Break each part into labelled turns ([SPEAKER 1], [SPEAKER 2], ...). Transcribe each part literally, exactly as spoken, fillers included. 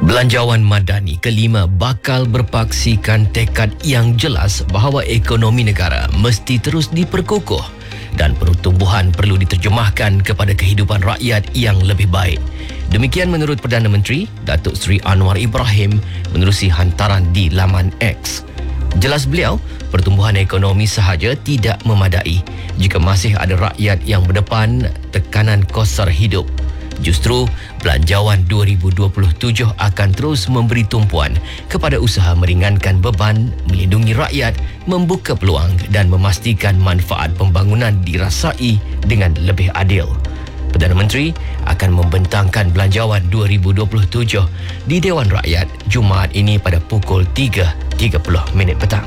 [SPEAKER 1] Belanjawan Madani kelima bakal berpaksikan tekad yang jelas bahawa ekonomi negara mesti terus diperkukuh dan pertumbuhan perlu diterjemahkan kepada kehidupan rakyat yang lebih baik. Demikian menurut Perdana Menteri Datuk Seri Anwar Ibrahim menerusi hantaran di laman X. Jelas beliau, pertumbuhan ekonomi sahaja tidak memadai jika masih ada rakyat yang berdepan tekanan kos sara hidup. Justru, Belanjawan dua ribu dua puluh tujuh akan terus memberi tumpuan kepada usaha meringankan beban, melindungi rakyat, membuka peluang dan memastikan manfaat pembangunan dirasai dengan lebih adil. Perdana Menteri akan membentangkan Belanjawan dua ribu dua puluh tujuh di Dewan Rakyat Jumaat ini pada pukul tiga tiga puluh minit petang.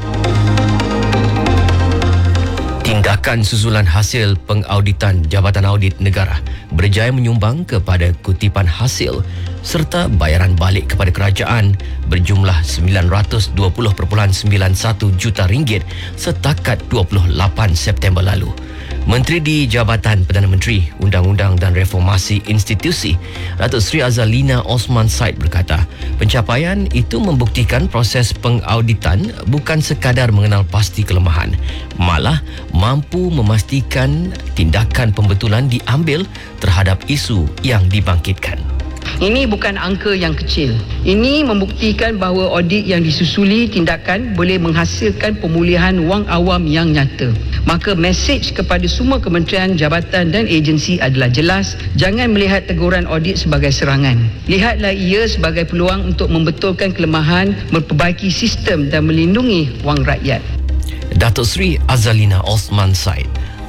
[SPEAKER 1] Tindakan susulan hasil pengauditan Jabatan Audit Negara berjaya menyumbang kepada kutipan hasil serta bayaran balik kepada kerajaan berjumlah sembilan ratus dua puluh perpuluhan sembilan satu juta ringgit setakat dua puluh lapan September lalu. Menteri di Jabatan Perdana Menteri, Undang-Undang dan Reformasi Institusi, Datuk Seri Azalina Osman Said berkata, pencapaian itu membuktikan proses pengauditan bukan sekadar mengenal pasti kelemahan, malah mampu memastikan tindakan pembetulan diambil terhadap isu yang dibangkitkan.
[SPEAKER 2] Ini bukan angka yang kecil. Ini membuktikan bahawa audit yang disusuli tindakan boleh menghasilkan pemulihan wang awam yang nyata. Maka mesej kepada semua kementerian, jabatan dan agensi adalah jelas. Jangan melihat teguran audit sebagai serangan. Lihatlah ia sebagai peluang untuk membetulkan kelemahan, memperbaiki sistem dan melindungi wang rakyat.
[SPEAKER 1] Datuk Seri Azalina Osman Said.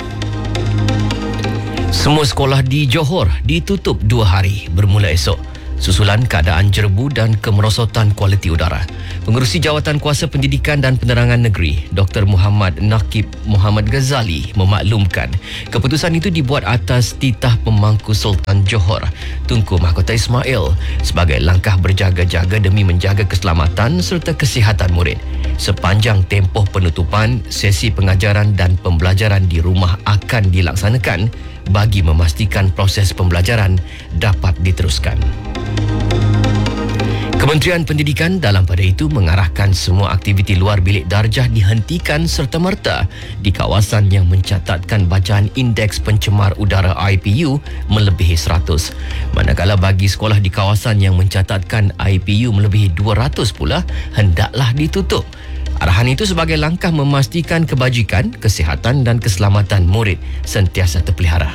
[SPEAKER 1] Semua sekolah di Johor ditutup dua hari bermula esok susulan keadaan jerebu dan kemerosotan kualiti udara. Pengerusi Jawatan Kuasa Pendidikan dan Penerangan Negeri, Doktor Muhammad Nakib Muhammad Ghazali memaklumkan keputusan itu dibuat atas titah Pemangku Sultan Johor, Tunku Mahkota Ismail sebagai langkah berjaga-jaga demi menjaga keselamatan serta kesihatan murid. Sepanjang tempoh penutupan, sesi pengajaran dan pembelajaran di rumah akan dilaksanakan bagi memastikan proses pembelajaran dapat diteruskan. Kementerian Pendidikan dalam pada itu mengarahkan semua aktiviti luar bilik darjah dihentikan serta-merta di kawasan yang mencatatkan bacaan indeks pencemar udara I P U melebihi seratus. Manakala bagi sekolah di kawasan yang mencatatkan I P U melebihi dua ratus pula hendaklah ditutup. Arahan itu sebagai langkah memastikan kebajikan, kesihatan dan keselamatan murid sentiasa terpelihara.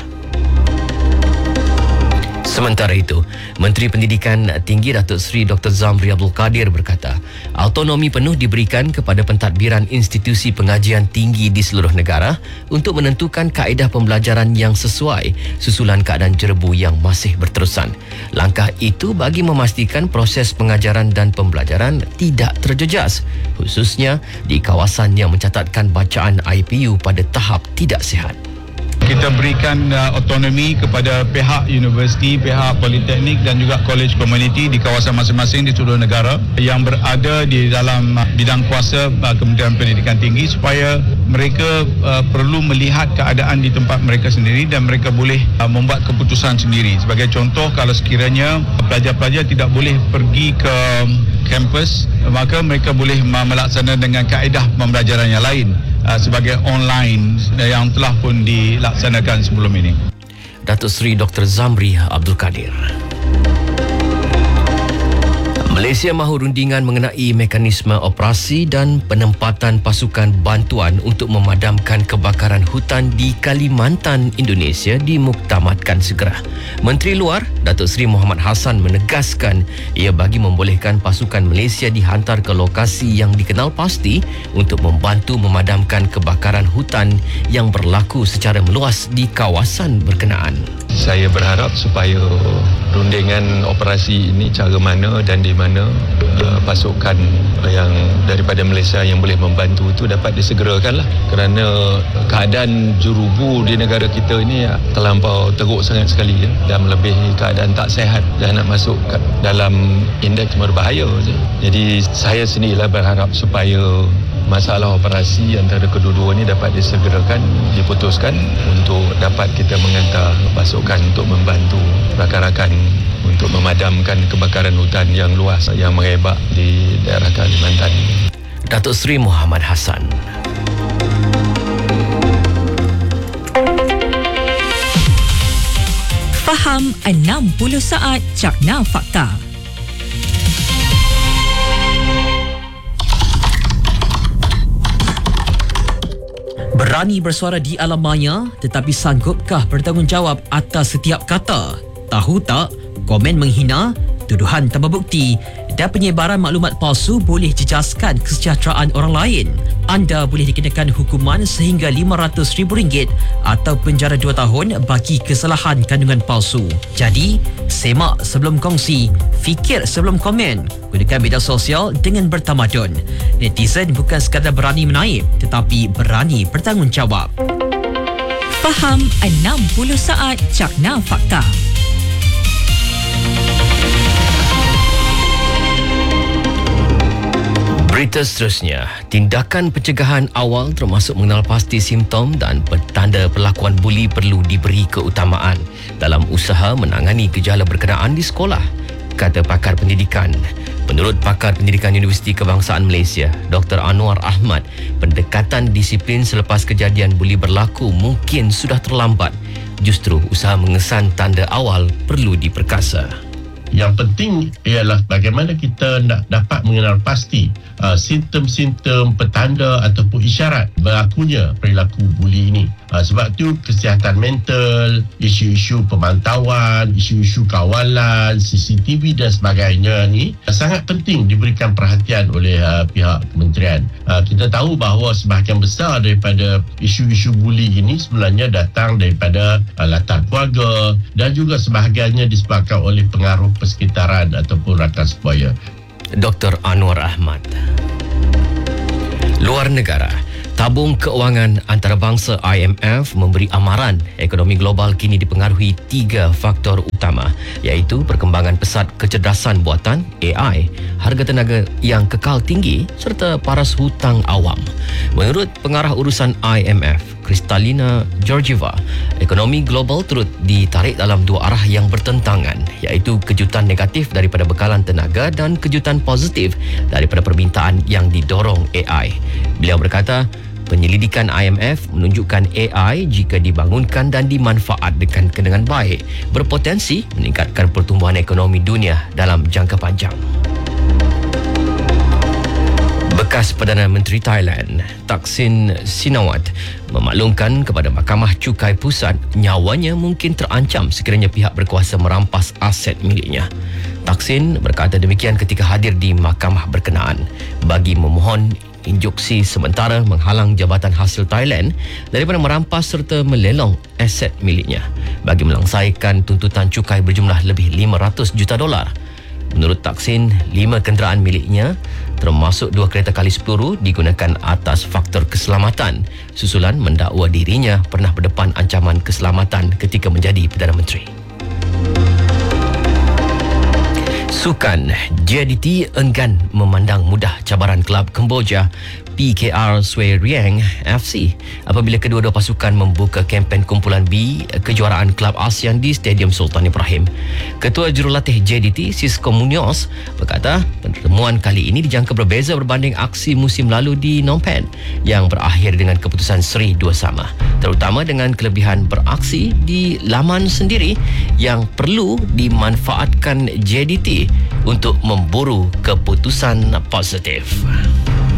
[SPEAKER 1] Sementara itu, Menteri Pendidikan Tinggi Datuk Seri Doktor Zamri Abdul Kadir berkata, autonomi penuh diberikan kepada pentadbiran institusi pengajian tinggi di seluruh negara untuk menentukan kaedah pembelajaran yang sesuai susulan keadaan jerebu yang masih berterusan. Langkah itu bagi memastikan proses pengajaran dan pembelajaran tidak terjejas, khususnya di kawasan yang mencatatkan bacaan I P U pada tahap tidak sihat.
[SPEAKER 3] Kita berikan uh, autonomi kepada pihak universiti, pihak politeknik dan juga college community di kawasan masing-masing di seluruh negara yang berada di dalam uh, bidang kuasa uh, Kementerian Pendidikan Tinggi supaya mereka uh, perlu melihat keadaan di tempat mereka sendiri dan mereka boleh uh, membuat keputusan sendiri. Sebagai contoh, kalau sekiranya pelajar-pelajar tidak boleh pergi ke kampus, maka mereka boleh uh, melaksanakan dengan kaedah pembelajaran yang lain uh, sebagai online yang telah pun dilaksanakan sebelum ini.
[SPEAKER 1] Datuk Seri Doktor Zamri Abdul Kadir. Malaysia mahu rundingan mengenai mekanisme operasi dan penempatan pasukan bantuan untuk memadamkan kebakaran hutan di Kalimantan, Indonesia dimuktamadkan segera. Menteri Luar Datuk Seri Muhammad Hassan menegaskan ia bagi membolehkan pasukan Malaysia dihantar ke lokasi yang dikenal pasti untuk membantu memadamkan kebakaran hutan yang berlaku secara meluas di kawasan berkenaan.
[SPEAKER 4] Saya berharap supaya rundingan operasi ini cara mana dan di mana uh, pasukan yang daripada Malaysia yang boleh membantu itu dapat disegerakanlah, kerana keadaan jurubu di negara kita ini terlampau teruk sangat sekali ya, dan melebihi keadaan tak sihat dan nak masuk dalam indeks berbahaya. Jadi saya sendirilah berharap supaya masalah operasi antara kedua-dua ini dapat disegerakan, diputuskan untuk dapat kita menghantar pasukan untuk membantu rakan-rakan untuk memadamkan kebakaran hutan yang luas yang merebak di daerah Kalimantan.
[SPEAKER 1] Datuk Seri Muhammad Hassan.
[SPEAKER 5] Faham enam puluh saat Cakna Fakta. Berani bersuara di alam maya, tetapi sanggupkah bertanggungjawab atas setiap kata? Tahu tak, komen menghina, tuduhan tanpa bukti dan penyebaran maklumat palsu boleh jejaskan kesejahteraan orang lain. Anda boleh dikenakan hukuman sehingga lima ratus ribu ringgit atau penjara dua tahun bagi kesalahan kandungan palsu. Jadi, semak sebelum kongsi, fikir sebelum komen. Gunakan media sosial dengan bertamadun. Netizen bukan sekadar berani menaip, tetapi berani bertanggungjawab. Faham enam puluh saat Cakna Fakta.
[SPEAKER 1] Berita seterusnya, tindakan pencegahan awal termasuk mengenal pasti simptom dan petanda perlakuan buli perlu diberi keutamaan dalam usaha menangani gejala berkenaan di sekolah, kata pakar pendidikan. Menurut pakar pendidikan Universiti Kebangsaan Malaysia, Doktor Anwar Ahmad, pendekatan disiplin selepas kejadian buli berlaku mungkin sudah terlambat. Justru usaha mengesan tanda awal perlu diperkasa.
[SPEAKER 6] Yang penting ialah bagaimana kita nak dapat mengenal pasti uh, simptom-simptom, petanda ataupun isyarat berlakunya perilaku buli ini. Uh, sebab tu kesihatan mental, isu-isu pemantauan, isu-isu kawalan, C C T V dan sebagainya ni uh, sangat penting diberikan perhatian oleh uh, pihak kementerian. Uh, kita tahu bahawa sebahagian besar daripada isu-isu buli ini sebenarnya datang daripada uh, latar keluarga dan juga sebahagiannya disebabkan oleh pengaruh persekitaran ataupun rakan sebaya.
[SPEAKER 1] Doktor Anwar Ahmad. Luar negara, tabung keuangan antarabangsa I M F memberi amaran ekonomi global kini dipengaruhi tiga faktor utama, iaitu perkembangan pesat kecerdasan buatan A I, harga tenaga yang kekal tinggi serta paras hutang awam. Menurut pengarah urusan I M F, Kristalina Georgieva, ekonomi global turut ditarik dalam dua arah yang bertentangan, iaitu kejutan negatif daripada bekalan tenaga dan kejutan positif daripada permintaan yang didorong A I. Beliau berkata, penyelidikan I M F menunjukkan A I jika dibangunkan dan dimanfaatkan dengan baik, berpotensi meningkatkan pertumbuhan ekonomi dunia dalam jangka panjang. Bekas Perdana Menteri Thailand, Thaksin Shinawatra, memaklumkan kepada Mahkamah Cukai Pusat nyawanya mungkin terancam sekiranya pihak berkuasa merampas aset miliknya. Thaksin berkata demikian ketika hadir di mahkamah berkenaan bagi memohon injuksi sementara menghalang Jabatan Hasil Thailand daripada merampas serta melelong aset miliknya bagi melangsaikan tuntutan cukai berjumlah lebih lima ratus juta dolar. Menurut Thaksin, lima kenderaan miliknya termasuk dua kereta kalis peluru digunakan atas faktor keselamatan susulan mendakwa dirinya pernah berdepan ancaman keselamatan ketika menjadi Perdana Menteri. Sukan, J D T enggan memandang mudah cabaran kelab Kemboja P K R Soi Rieng F C apabila kedua-dua pasukan membuka kempen kumpulan B kejuaraan Kelab ASEAN di Stadium Sultan Ibrahim. Ketua Jurulatih J D T, Cisco Munoz, berkata pertemuan kali ini dijangka berbeza berbanding aksi musim lalu di Phnom Penh yang berakhir dengan keputusan seri dua sama, terutama dengan kelebihan beraksi di laman sendiri yang perlu dimanfaatkan J D T untuk memburu keputusan positif.